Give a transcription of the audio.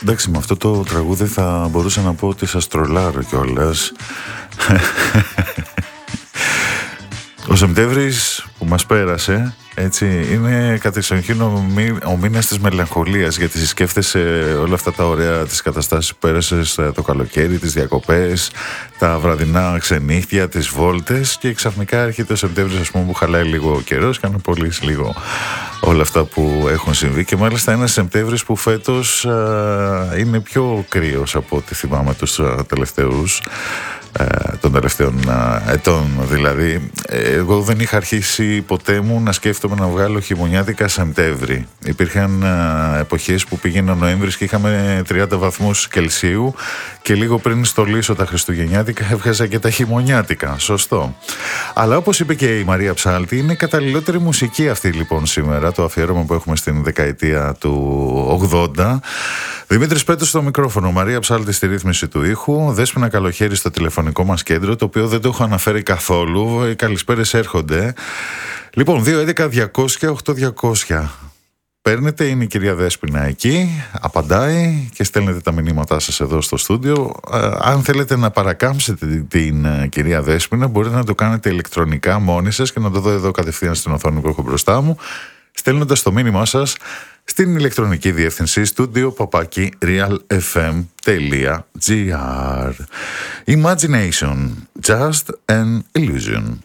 Εντάξει, με αυτό το τραγούδι θα μπορούσα να πω ότι σας τρολάρω κιόλας. Ο Σεπτέμβρης που μας πέρασε, έτσι, είναι κατεξοχήν ο μήνας της μελαγχολίας, γιατί σκέφτεσαι όλα αυτά τα ωραία τις καταστάσεις που πέρασες το καλοκαίρι, τις διακοπές, τα βραδινά ξενύχτια, τις βόλτες, και ξαφνικά έρχεται ο Σεπτέμβρης, ας πούμε, που χαλάει λίγο ο καιρός, κάνει πολύ λίγο όλα αυτά που έχουν συμβεί, και μάλιστα ένας Σεπτέμβρης που φέτος είναι πιο κρύος από ό,τι θυμάμαι τους τελευταίους των τελευταίων ετών. Δηλαδή, εγώ δεν είχα αρχίσει ποτέ μου να σκέφτομαι να βγάλω χειμωνιάτικα Σεπτέμβρη. Υπήρχαν εποχές που πήγαινε ο Νοέμβρης και είχαμε 30 βαθμούς Κελσίου, και λίγο πριν στολίσω τα Χριστουγεννιάτικα έβγαζα και τα χειμωνιάτικα. Σωστό. Αλλά όπως είπε και η Μαρία Ψάλτη, είναι καταλληλότερη μουσική αυτή λοιπόν σήμερα, το αφιέρωμα που έχουμε στην δεκαετία του 80. Δημήτρης Πέτος στο μικρόφωνο, Μαρία Ψάλτη στη ρύθμιση του ήχου, Δέσποινα Καλοχέρη στο τηλεφωνικό μας κέντρο, το οποίο δεν το έχω αναφέρει καθόλου. Οι καλησπέρες έρχονται. Λοιπόν, 211-200-8200. Παίρνετε, είναι η κυρία Δέσποινα εκεί, απαντάει και στέλνετε τα μηνύματά σας εδώ στο στούντιο. Αν θέλετε να παρακάμψετε την κυρία Δέσποινα, μπορείτε να το κάνετε ηλεκτρονικά μόνοι σας και να το δω εδώ κατευθείαν στην οθόνη που έχω μπροστά μου, στέλνοντας το μήνυμά σας στην ηλεκτρονική διεύθυνση studio@realfm.gr. Imagination, just an illusion.